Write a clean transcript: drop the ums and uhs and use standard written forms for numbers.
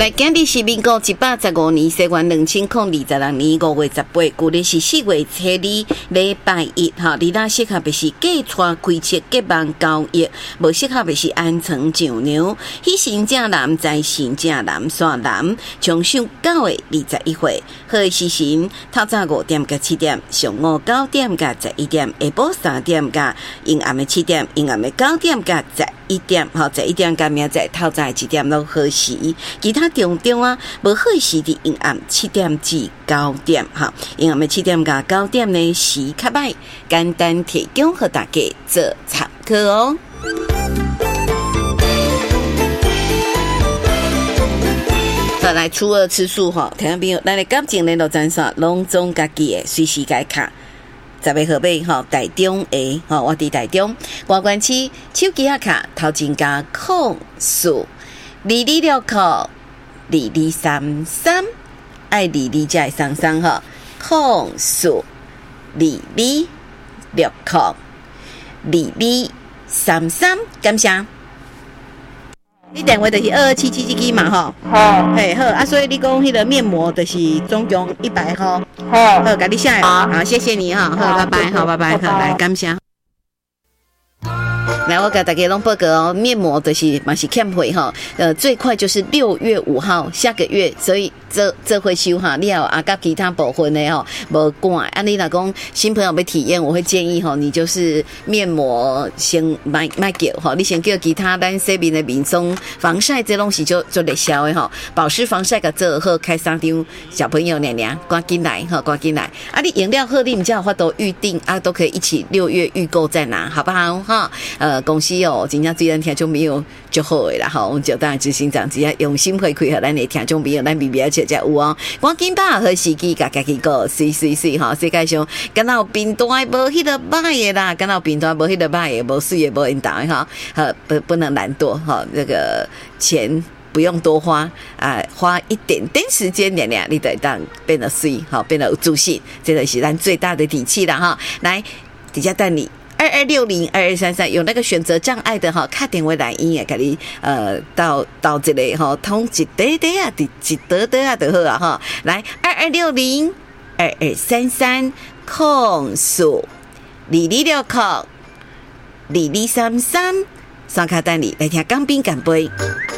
来，今日是民国115年西元2026年5月18，旧历是4月7日礼拜一哈。你那适合的是计带开车结网交易，无适合的是安床上牛。喜神正男在神正男线男，从上9月21岁，好的时辰透早5点到7点，上午9点到11点，下晡3点到阴暗的7点，阴暗的9点到11点，好11点到明仔透早1点都好时。其他重啊，无好时伫阴暗7点至9点，哈，阴暗的7点到9点呢时较歹，简单提供给大家做参考哦。好，来初二吃素哈，听众朋友，咱的感情联络专线，拢总家己的随时改卡。10月号码吼，台中的吼，我伫台中外关区手机卡头前加04 2269 2233，爱22才会33吼，04 2269 2233，感谢。你电话就是2277支嘛吼，好，嘿好啊，所以你讲迄个面膜就是总共100号，好，甲你写好，谢谢你哈，好，拜拜，好，拜拜，好，来感谢。来，我给大家拢报告哦，面膜就是嘛是欠费哈，最快就是6月5号下个月，所以这会收哈，你要啊，甲其他部分的吼无管。啊，你若讲新朋友要体验，我会建议吼，你就是面膜先买叫吼，你先叫其他咱洗面的面霜、防晒这东西就热销的吼，保湿防晒个做好，开3张小朋友娘娘赶紧来哈，赶紧来。啊，你饮料喝你们家有法度预定啊，都可以一起6月预购再拿，好不好哈？公司哦，真正对咱听众朋友就好诶啦，吼，我们就当执行长只要用心回馈，和咱的听众朋友，咱微笑才有哦。赶紧把好时机，家己个水哈，世界上敢若有平台无迄个歹诶啦，敢若有平台无迄个歹诶，无水诶，无引导诶哈，不能懒惰哈，这个钱不用多花啊，花一点点时间娘娘，你得当变得水哈，变得有自信，这个是咱最大的底气啦哈。来，底下带你。22602233有那个选择障碍的哈，打电话来音也给你到这里哈，通一得啊，一得啊就好啊哈。来22602233控诉2269 2233，刷卡带你来听港宾干杯。